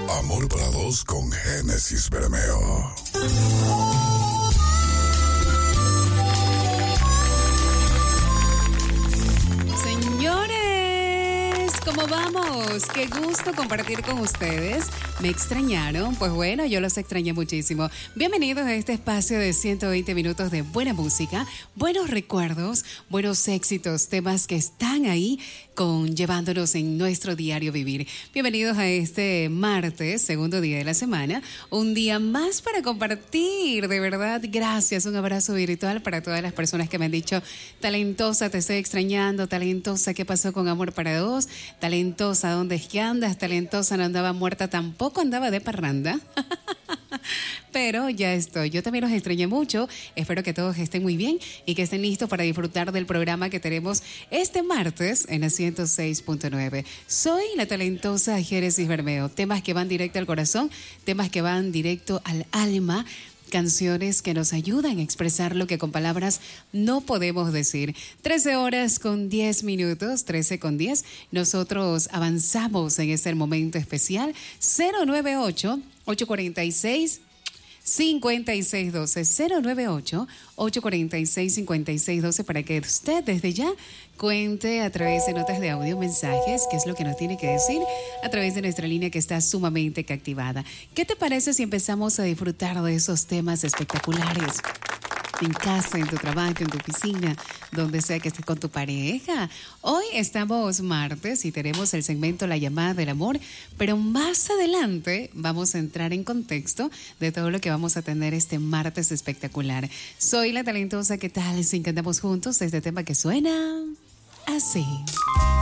Amor para dos con Génesis Bermeo. Señores, ¿cómo vamos? Qué gusto compartir con ustedes. ¿Me extrañaron? Pues bueno, yo los extrañé muchísimo. Bienvenidos a este espacio de 120 minutos de buena música, buenos recuerdos, buenos éxitos, temas que están ahí llevándonos en nuestro diario vivir. Bienvenidos a este martes, segundo día de la semana, un día más para compartir, de verdad, gracias, un abrazo virtual para todas las personas que me han dicho, talentosa, te estoy extrañando, talentosa, ¿qué pasó con Amor para Dos? Talentosa, ¿dónde es que andas? Talentosa, no andaba muerta, tampoco andaba de parranda. Pero ya estoy. Yo también los extrañé mucho. Espero que todos estén muy bien y que estén listos para disfrutar del programa que tenemos este martes en la 106.9. Soy la talentosa Génesis Bermeo. Temas que van directo al corazón, temas que van directo al alma. Canciones que nos ayudan a expresar lo que con palabras no podemos decir. 13 horas con 10 minutos, 13 con 10. Nosotros avanzamos en este momento especial. 098-846 5612 098-846-5612 para que usted desde ya cuente a través de notas de audio, mensajes, qué es lo que nos tiene que decir a través de nuestra línea que está sumamente activada. ¿Qué te parece si empezamos a disfrutar de esos temas espectaculares? En casa, en tu trabajo, en tu oficina, donde sea que estés con tu pareja. Hoy estamos martes y tenemos el segmento La Llamada del Amor, pero más adelante vamos a entrar en contexto de todo lo que vamos a tener este martes espectacular. Soy la talentosa, ¿qué tal si cantamos juntos este tema que suena así?